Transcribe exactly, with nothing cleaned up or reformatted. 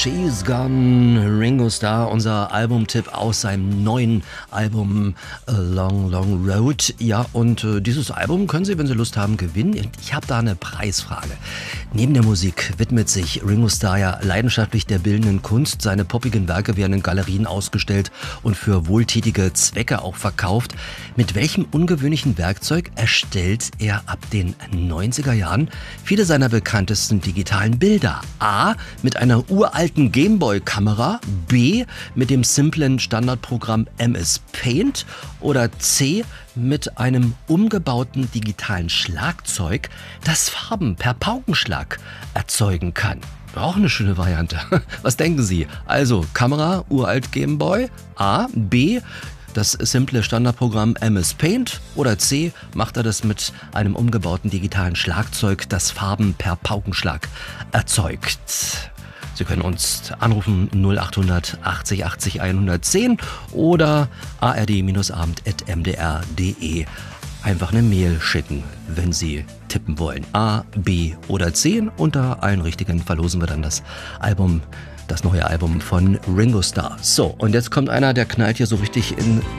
She's Gone, Ringo Starr, unser Albumtipp aus seinem neuen Album A Long Long Road. Ja, und äh, dieses Album können Sie, wenn Sie Lust haben, gewinnen. Ich habe da eine Preisfrage. Neben der Musik widmet sich Ringo Starr ja leidenschaftlich der bildenden Kunst. Seine poppigen Werke werden in Galerien ausgestellt und für wohltätige Zwecke auch verkauft. Mit welchem ungewöhnlichen Werkzeug erstellt er ab den neunziger Jahren viele seiner bekanntesten digitalen Bilder? A. Mit einer uralten Gameboy-Kamera, B. mit dem simplen Standardprogramm M S Paint oder C. mit einem umgebauten digitalen Schlagzeug, das Farben per Paukenschlag erzeugen kann. Auch eine schöne Variante. Was denken Sie? Also Kamera, uralt Gameboy, A, B, das simple Standardprogramm M S Paint oder C, macht er das mit einem umgebauten digitalen Schlagzeug, das Farben per Paukenschlag erzeugt. Sie können uns anrufen null acht hundert achtzig achtzig hundertzehn oder a r d abend at m d r punkt d e. Einfach eine Mail schicken, wenn Sie tippen wollen. A, B oder C. Unter allen Richtigen verlosen wir dann das Album, das neue Album von Ringo Starr. So, und jetzt kommt einer, der knallt hier so richtig in